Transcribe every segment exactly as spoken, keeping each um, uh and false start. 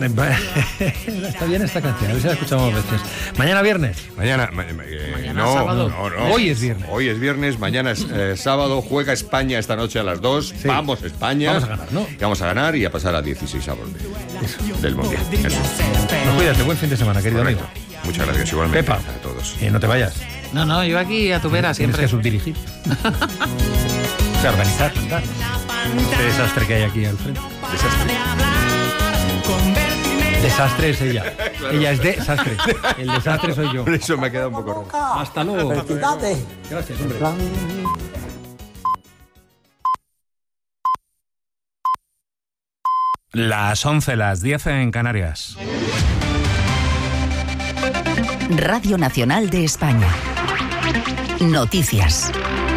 Está bien esta canción, a ver si la escuchamos veces. Mañana viernes. Mañana, ma, ma, eh, mañana no, sábado. No, no. Hoy es viernes. Hoy es viernes, mañana es eh, sábado. Juega España esta noche a las dos. Sí. Vamos España. Vamos a ganar, ¿no? Y vamos a ganar y a pasar a dieciséis avos de, del Mundial. Eso. No, cuídate, buen fin de semana, querido Correcto. amigo. Muchas gracias, igualmente. Pepa, a todos. Y no te vayas. No, no, yo aquí a tu vera siempre. Tienes que subdirigir. O sea, organizar, mandar. Este desastre que hay aquí al frente. Desastre. Desastre es ella. Claro. Ella es desastre. El desastre soy yo. Por eso me ha quedado un poco raro. Hasta luego. Gracias, hombre. Las once, las diez en Canarias. Radio Nacional de España. Noticias.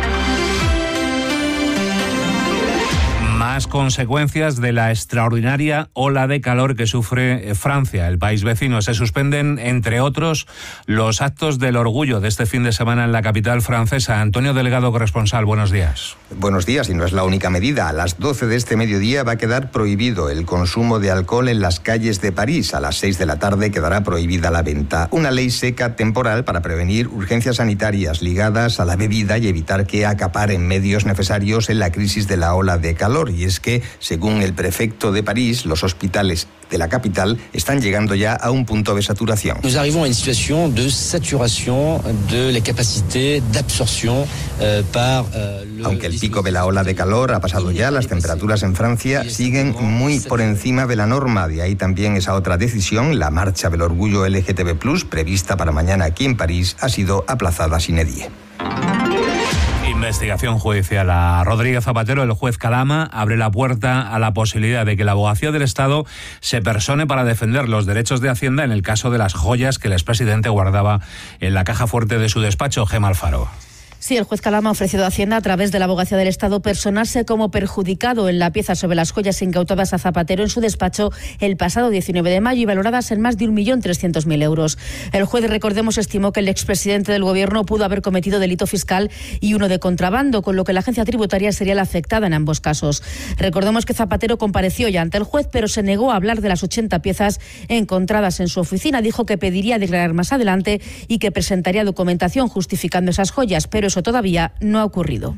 Más consecuencias de la extraordinaria ola de calor que sufre Francia, el país vecino. Se suspenden, entre otros, los actos del orgullo de este fin de semana en la capital francesa. Antonio Delgado, corresponsal, buenos días. Buenos días, y no es la única medida. A las doce de este mediodía va a quedar prohibido el consumo de alcohol en las calles de París. A las seis de la tarde quedará prohibida la venta. Una ley seca temporal para prevenir urgencias sanitarias ligadas a la bebida y evitar que acaparen medios necesarios en la crisis de la ola de calor. Y es que, según el prefecto de París, los hospitales de la capital están llegando ya a un punto de saturación. Nous arrivons a une situation de saturación de la capacidad de absorción eh, par eh, le... Aunque el pico de la ola de calor ha pasado ya, las temperaturas en Francia siguen muy por encima de la norma. De ahí también esa otra decisión, la marcha del orgullo L G T B plus, prevista para mañana aquí en París, ha sido aplazada sine die. Investigación judicial a Rodríguez Zapatero. El juez Calama abre la puerta a la posibilidad de que la abogacía del Estado se persone para defender los derechos de Hacienda en el caso de las joyas que el expresidente guardaba en la caja fuerte de su despacho. Gemma Alfaro. Sí, el juez Calama ha ofrecido a Hacienda, a través de la abogacía del Estado, personarse como perjudicado en la pieza sobre las joyas incautadas a Zapatero en su despacho el pasado diecinueve de mayo y valoradas en más de un millón trescientos mil euros. El juez, recordemos, estimó que el expresidente del Gobierno pudo haber cometido delito fiscal y uno de contrabando, con lo que la agencia tributaria sería la afectada en ambos casos. Recordemos que Zapatero compareció ya ante el juez, pero se negó a hablar de las ochenta piezas encontradas en su oficina. Dijo que pediría declarar más adelante y que presentaría documentación justificando esas joyas, pero eso todavía no ha ocurrido.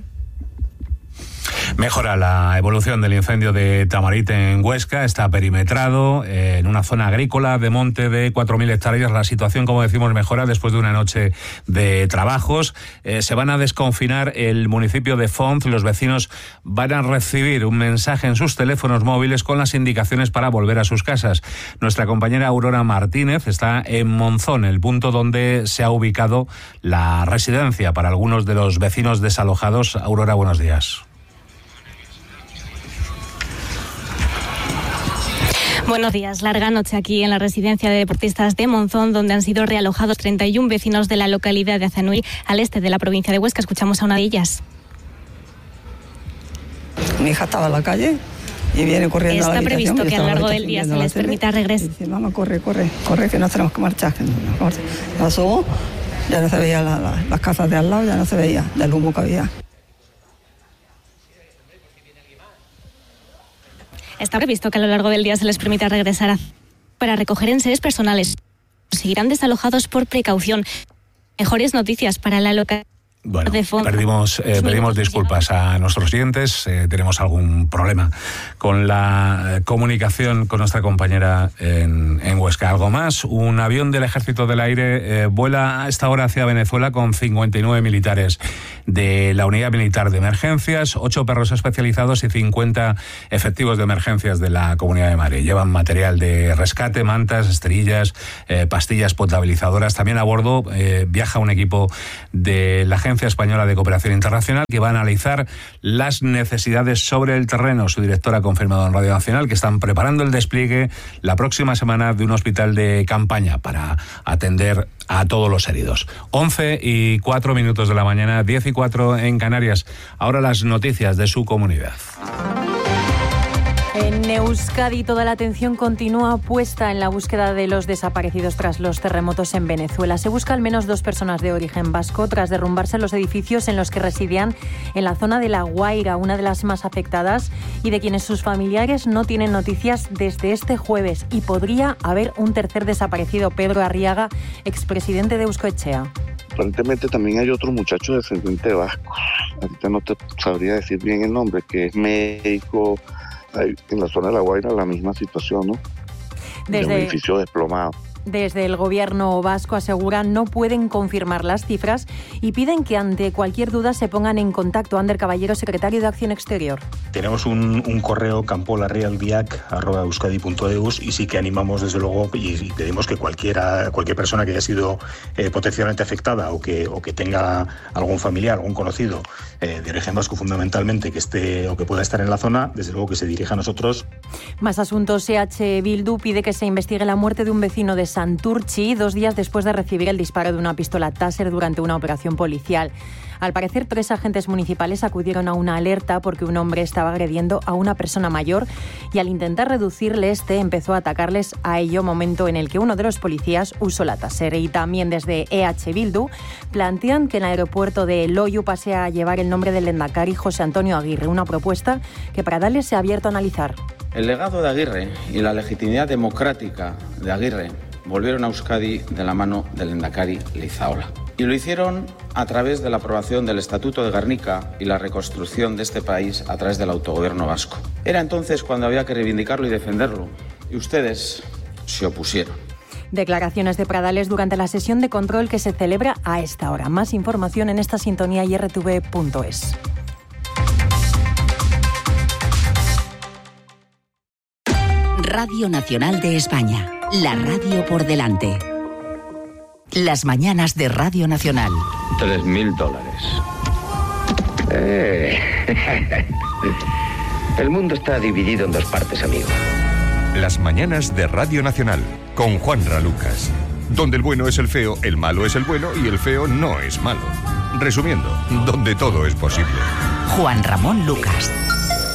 Mejora la evolución del incendio de Tamarit en Huesca. Está perimetrado eh, en una zona agrícola de monte de cuatro mil hectáreas. La situación, como decimos, mejora después de una noche de trabajos. Eh, se van a desconfinar el municipio de Font. Los vecinos van a recibir un mensaje en sus teléfonos móviles con las indicaciones para volver a sus casas. Nuestra compañera Aurora Martínez está en Monzón, el punto donde se ha ubicado la residencia para algunos de los vecinos desalojados. Aurora, buenos días. Buenos días. Larga noche aquí en la residencia de deportistas de Monzón, donde han sido realojados treinta y uno vecinos de la localidad de Azanuy, al este de la provincia de Huesca. Escuchamos a una de ellas. Mi hija estaba en la calle y viene corriendo Está a la habitación. previsto que a lo largo del día se les permita regresar. Dice, mamá, corre, corre, corre, que nos tenemos que marchar. La subo, ya no se veía la, la, las casas de al lado, ya no se veía del humo que había. Está previsto que a lo largo del día se les permita regresar a... para recoger enseres personales. Seguirán desalojados por precaución. Mejores noticias para la localidad. Bueno, perdimos, eh, pedimos disculpas a nuestros oyentes. Eh, tenemos algún problema con la comunicación con nuestra compañera en, en Huesca. ¿Algo más? Un avión del Ejército del Aire eh, vuela a esta hora hacia Venezuela con cincuenta y nueve militares de la Unidad Militar de Emergencias, ocho perros especializados y cincuenta efectivos de emergencias de la Comunidad de Madrid. Llevan material de rescate, mantas, esterillas, eh, pastillas potabilizadoras. También a bordo eh, viaja un equipo de la Agencia Española de Cooperación Internacional que va a analizar las necesidades sobre el terreno. Su directora ha confirmado en Radio Nacional que están preparando el despliegue la próxima semana de un hospital de campaña para atender a todos los heridos. once y cuatro minutos de la mañana, diez y cuatro en Canarias. Ahora las noticias de su comunidad. En Euskadi toda la atención continúa puesta en la búsqueda de los desaparecidos tras los terremotos en Venezuela. Se busca al menos dos personas de origen vasco tras derrumbarse los edificios en los que residían en la zona de La Guaira, una de las más afectadas y de quienes sus familiares no tienen noticias desde este jueves. Y podría haber un tercer desaparecido, Pedro Arriaga, expresidente de Euskoetxea. Aparentemente también hay otro muchacho descendiente vasco. Ahorita no te sabría decir bien el nombre, que es médico. En la zona de La Guaira la misma situación, ¿no? Desde... De un edificio desplomado. Desde el gobierno vasco aseguran no pueden confirmar las cifras y piden que ante cualquier duda se pongan en contacto. Ander Caballero, secretario de Acción Exterior. Tenemos un, un correo campolarrealdiac arroba euskadi punto eus y sí que animamos desde luego y, y pedimos que cualquiera, cualquier persona que haya sido eh, potencialmente afectada o que, o que tenga algún familiar, algún conocido eh, de origen vasco fundamentalmente que esté o que pueda estar en la zona, desde luego que se dirija a nosotros. Más asuntos. E H Bildu pide que se investigue la muerte de un vecino de Santurtzi, dos días después de recibir el disparo de una pistola Taser durante una operación policial. Al parecer, tres agentes municipales acudieron a una alerta porque un hombre estaba agrediendo a una persona mayor y al intentar reducirle, este empezó a atacarles a ello, momento en el que uno de los policías usó la Taser. Y también desde E H Bildu plantean que en el aeropuerto de Loiu pase a llevar el nombre del lehendakari José Antonio Aguirre, una propuesta que Pradales se ha abierto a analizar. El legado de Aguirre y la legitimidad democrática de Aguirre volvieron a Euskadi de la mano del lehendakari Leizaola. Y lo hicieron a través de la aprobación del Estatuto de Gernika y la reconstrucción de este país a través del autogobierno vasco. Era entonces cuando había que reivindicarlo y defenderlo. Y ustedes se opusieron. Declaraciones de Pradales durante la sesión de control que se celebra a esta hora. Más información en esta sintonía y r t v punto es. Radio Nacional de España. La radio por delante. Las mañanas de Radio Nacional. Tres mil dólares. Eh. El mundo está dividido en dos partes, amigo. Las mañanas de Radio Nacional, con Juanra Lucas. Donde el bueno es el feo, el malo es el bueno y el feo no es malo. Resumiendo, donde todo es posible. Juan Ramón Lucas.